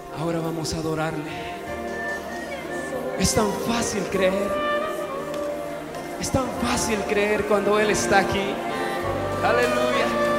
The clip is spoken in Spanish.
Ahora vamos a adorarle. Es tan fácil creer. Es tan fácil creer cuando Él está aquí. Aleluya.